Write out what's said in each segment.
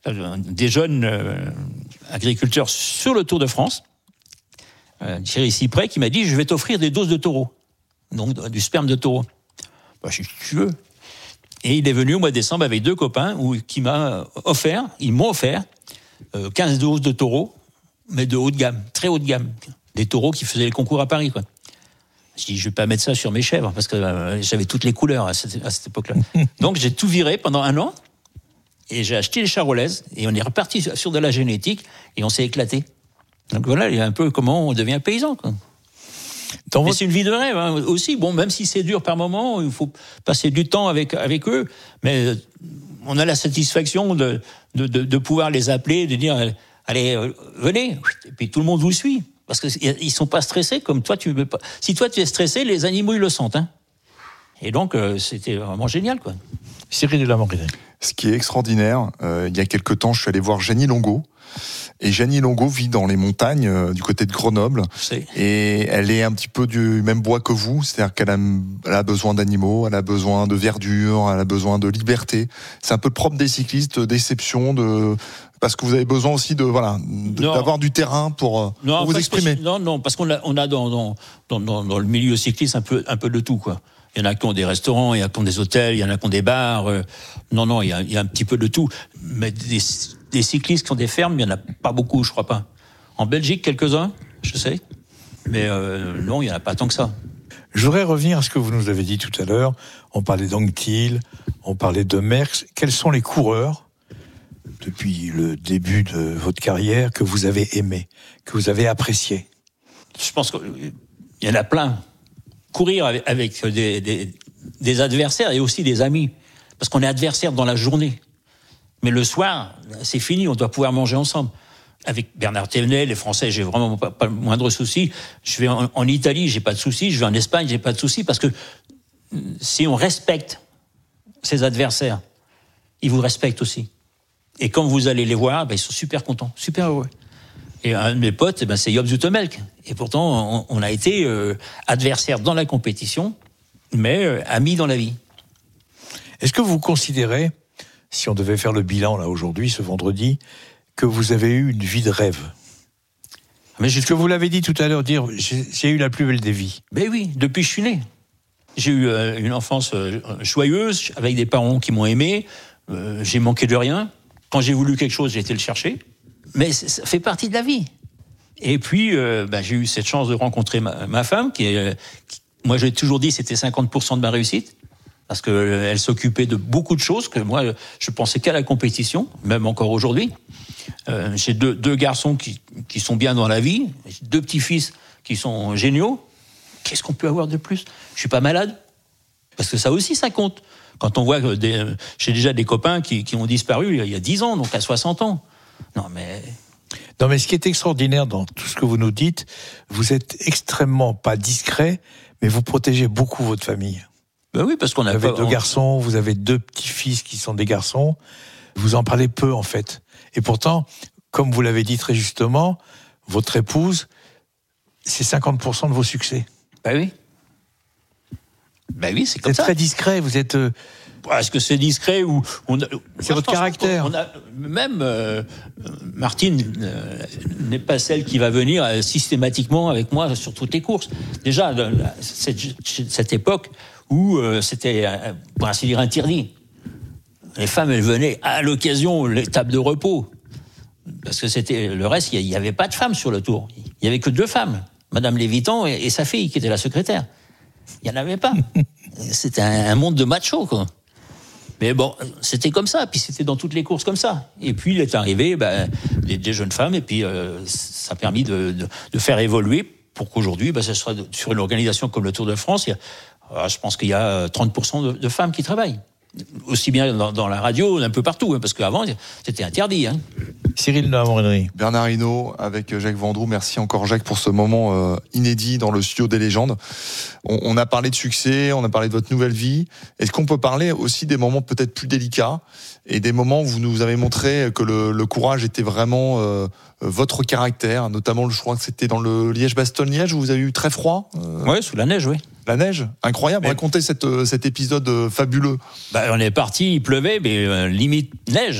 des jeunes agriculteurs sur le Tour de France, Thierry Cyprès, qui m'a dit « Je vais t'offrir des doses de taureau, donc du sperme de taureau. » Je dis « Tu veux ?» Et il est venu au mois de décembre avec 2 copains ils m'ont offert 15 doses de taureau, mais de haut de gamme, très haut de gamme. Des taureaux qui faisaient les concours à Paris, quoi. Je dis, je vais pas mettre ça sur mes chèvres, parce que j'avais toutes les couleurs à cette époque-là. Donc j'ai tout viré pendant 1 an, et j'ai acheté les charolaises, et on est reparti sur de la génétique, et on s'est éclaté. Donc voilà, il y a un peu comment on devient paysan, quoi. Mais c'est une vie de rêve, hein, aussi. Bon, même si c'est dur par moment, il faut passer du temps avec eux. Mais on a la satisfaction de pouvoir les appeler, de dire allez, venez. Et puis tout le monde vous suit. Parce qu'ils sont pas stressés comme toi, tu veux pas. Si toi tu es stressé, les animaux ils le sentent, hein. Et donc c'était vraiment génial, quoi. Cyril de la Morinée. Ce qui est extraordinaire, il y a quelque temps, je suis allé voir Jeannie Longo. Et Jeannie Longo vit dans les montagnes du côté de Grenoble. Et elle est un petit peu du même bois que vous. C'est-à-dire qu'elle a besoin d'animaux, elle a besoin de verdure, elle a besoin de liberté. C'est un peu le propre des cyclistes, d'exception, parce que vous avez besoin aussi d'avoir du terrain pour vous exprimer. Non, parce qu'on a dans le milieu cycliste un peu de tout, quoi. Il y en a qui ont des restaurants, il y en a qui ont des hôtels, il y en a qui ont des bars. Non, il y a un petit peu de tout. Mais des cyclistes qui ont des fermes, il n'y en a pas beaucoup, je crois pas. En Belgique, quelques-uns, je sais. Mais non, il n'y en a pas tant que ça. Je voudrais revenir à ce que vous nous avez dit tout à l'heure. On parlait d'Anquetil, on parlait de Merckx. Quels sont les coureurs, depuis le début de votre carrière, que vous avez aimés, que vous avez appréciés? Je pense qu'il y en a plein. Courir avec des adversaires et aussi des amis. Parce qu'on est adversaires dans la journée. Mais le soir, c'est fini, on doit pouvoir manger ensemble. Avec Bernard Thévenet, les Français, j'ai vraiment pas le moindre souci. Je vais en Italie, j'ai pas de souci. Je vais en Espagne, j'ai pas de souci. Parce que si on respecte ses adversaires, ils vous respectent aussi. Et quand vous allez les voir, ils sont super contents, super heureux. Et un de mes potes, c'est Job Zoetemelk. Et pourtant, on a été adversaires dans la compétition, mais amis dans la vie. Est-ce que vous considérez, si on devait faire le bilan là aujourd'hui, ce vendredi, que vous avez eu une vie de rêve? Est-ce que vous l'avez dit tout à l'heure, dire j'ai eu la plus belle des vies? Ben oui, depuis que je suis né. J'ai eu une enfance joyeuse, avec des parents qui m'ont aimé. J'ai manqué de rien. Quand j'ai voulu quelque chose, j'ai été le chercher. Mais ça fait partie de la vie. Et puis, j'ai eu cette chance de rencontrer ma femme, moi j'ai toujours dit c'était 50% de ma réussite, parce qu'elle s'occupait de beaucoup de choses que moi je pensais qu'à la compétition, même encore aujourd'hui. J'ai deux garçons qui sont bien dans la vie, 2 petits-fils qui sont géniaux. Qu'est-ce qu'on peut avoir de plus? Je suis pas malade, parce que ça aussi ça compte. Quand on voit que j'ai déjà des copains qui ont disparu il y a 10 ans, donc à 60 ans. Non, mais ce qui est extraordinaire dans tout ce que vous nous dites, vous êtes extrêmement pas discret, mais vous protégez beaucoup votre famille. Ben oui, parce qu'on a vous avez 2 garçons, vous avez 2 petits-fils qui sont des garçons. Vous en parlez peu, en fait. Et pourtant, comme vous l'avez dit très justement, votre épouse, c'est 50% de vos succès. Ben oui. Ben oui, c'est comme ça. Vous êtes très discret, vous êtes... Est-ce que c'est discret ou c'est votre caractère. Même Martine n'est pas celle qui va venir systématiquement avec moi sur toutes les courses. Déjà, cette époque où c'était, pour ainsi dire, interdit. Les femmes, elles venaient à l'occasion, l'étape de repos. Parce que c'était le reste, il n'y avait pas de femmes sur le Tour. Il n'y avait que 2 femmes. Madame Lévitan et sa fille, qui était la secrétaire. Il n'y en avait pas. C'était un monde de machos, quoi. Mais bon, c'était comme ça, puis c'était dans toutes les courses comme ça. Et puis, il est arrivé des jeunes femmes, et puis ça a permis de faire évoluer pour qu'aujourd'hui, ce soit sur une organisation comme le Tour de France, je pense qu'il y a 30% de femmes qui travaillent. Aussi bien dans la radio, un peu partout, parce qu'avant, c'était interdit. Cyril de la Morinée. Bernard Hinault avec Jacques Vendroux. Merci encore, Jacques, pour ce moment inédit dans le studio des légendes. On a parlé de succès, on a parlé de votre nouvelle vie. Est-ce qu'on peut parler aussi des moments peut-être plus délicats et des moments où vous nous avez montré que le courage était vraiment votre caractère, notamment, je crois que c'était dans le Liège-Bastogne-Liège, où vous avez eu très froid. Oui, sous la neige, oui. La neige, incroyable. Racontez cet épisode fabuleux. On est parti, il pleuvait, mais limite neige.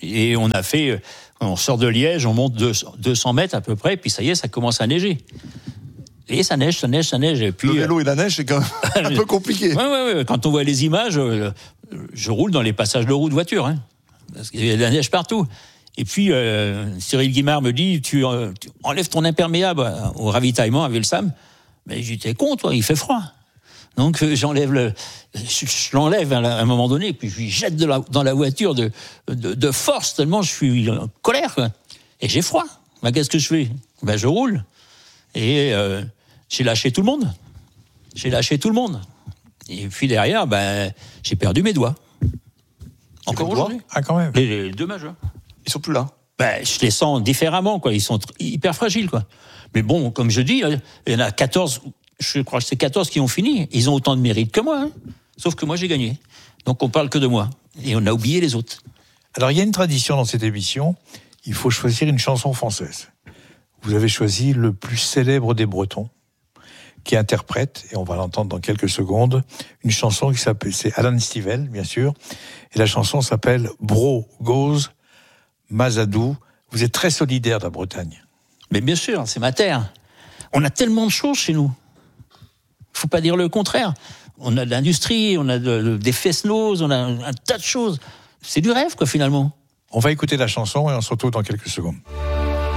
Et on sort de Liège, on monte 200 mètres à peu près, puis ça y est, ça commence à neiger. Et ça neige. Et puis, le vélo et la neige, c'est quand même un peu compliqué. Ouais. Quand on voit les images, je roule dans les passages de roue de voiture, hein, parce qu'il y a de la neige partout. Et puis, Cyril Guimard me dit, tu enlèves ton imperméable au ravitaillement à Velsam. Mais j'étais con, toi, il fait froid. Donc, je l'enlève à un moment donné, puis je lui jette dans la voiture de force, tellement je suis en colère, quoi. Et j'ai froid. Ben, qu'est-ce que je fais? Ben, je roule. Et j'ai lâché tout le monde. Et puis derrière, j'ai perdu mes doigts. Encore aujourd'hui. Ah, quand même. Les deux majeurs. Ils sont plus là. Je les sens différemment, quoi. Ils sont hyper fragiles, quoi. Mais bon, comme je dis, il y en a 14, je crois que c'est 14 qui ont fini. Ils ont autant de mérite que moi, hein. Sauf que moi, j'ai gagné. Donc on parle que de moi. Et on a oublié les autres. Alors, il y a une tradition dans cette émission. Il faut choisir une chanson française. Vous avez choisi le plus célèbre des Bretons, qui interprète, et on va l'entendre dans quelques secondes, une chanson qui s'appelle, c'est Alan Stivell, bien sûr, et la chanson s'appelle Bro Goes Mazadou. Vous êtes très solidaire de la Bretagne. Mais bien sûr, c'est ma terre. On a tellement de choses chez nous. Faut pas dire le contraire. On a de l'industrie, on a des fest-noz, on a un tas de choses. C'est du rêve, quoi, finalement. On va écouter la chanson et on se retrouve dans quelques secondes.